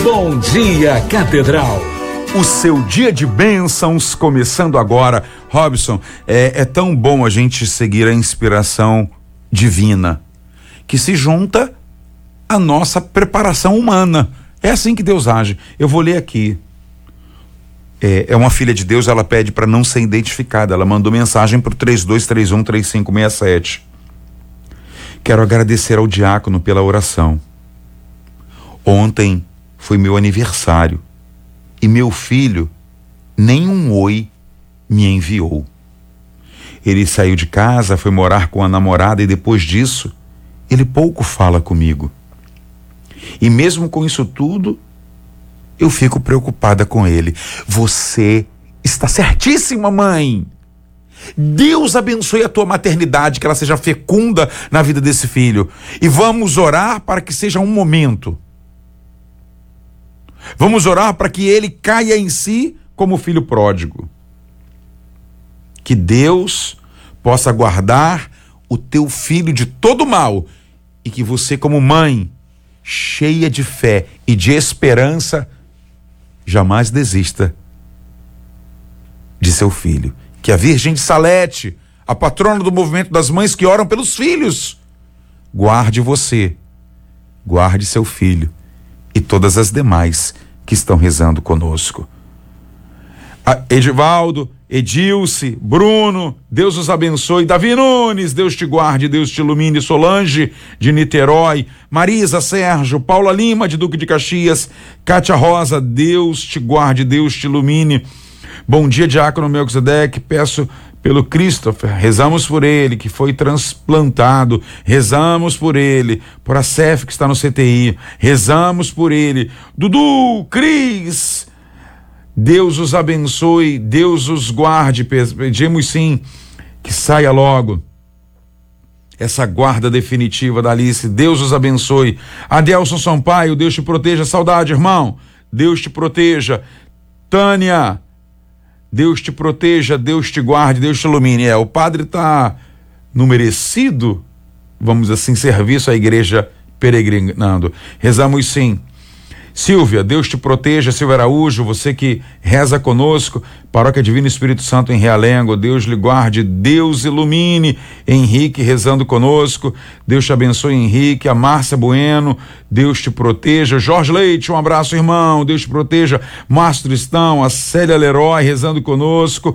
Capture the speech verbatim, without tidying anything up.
Bom dia, Catedral. O seu dia de bênçãos começando agora. Robson, é, é tão bom a gente seguir a inspiração divina que se junta à nossa preparação humana. É assim que Deus age. Eu vou ler aqui. É, é uma filha de Deus, ela pede para não ser identificada. Ela mandou mensagem para o três dois três um três cinco seis sete. Quero agradecer ao diácono pela oração. Ontem foi meu aniversário e meu filho nem um oi me enviou. Ele saiu de casa, foi morar com a namorada e depois disso ele pouco fala comigo. E mesmo com isso tudo, eu fico preocupada com ele. Você está certíssima, mãe. Deus abençoe a tua maternidade, que ela seja fecunda na vida desse filho. E vamos orar para que seja um momento. Vamos orar para que ele caia em si como filho pródigo. Que Deus possa guardar o teu filho de todo mal e que você, como mãe, cheia de fé e de esperança, jamais desista de seu filho. Que a Virgem de Salete, a patrona do movimento das mães que oram pelos filhos, guarde você, guarde seu filho e todas as demais que estão rezando conosco. A Edivaldo, Edilce, Bruno, Deus os abençoe. Davi Nunes, Deus te guarde, Deus te ilumine. Solange de Niterói, Marisa Sérgio, Paula Lima de Duque de Caxias, Cátia Rosa, Deus te guarde, Deus te ilumine. Bom dia, diácono Melquisedeque, peço pelo Christopher, rezamos por ele, que foi transplantado, rezamos por ele, por a Cef que está no C T I, rezamos por ele. Dudu, Cris, Deus os abençoe, Deus os guarde, pedimos sim, que saia logo essa guarda definitiva da Alice, Deus os abençoe. Adelson Sampaio, Deus te proteja, saudade, irmão, Deus te proteja. Tânia, Deus te proteja, Deus te guarde, Deus te ilumine. É, o padre está no merecido, vamos assim, serviço à igreja peregrinando. Rezamos sim. Silvia, Deus te proteja. Silvia Araújo, você que reza conosco, Paróquia Divino Espírito Santo em Realengo, Deus lhe guarde, Deus ilumine. Henrique rezando conosco, Deus te abençoe, Henrique. A Márcia Bueno, Deus te proteja. Jorge Leite, um abraço, irmão, Deus te proteja. Márcio Tristão, a Célia Leroy rezando conosco.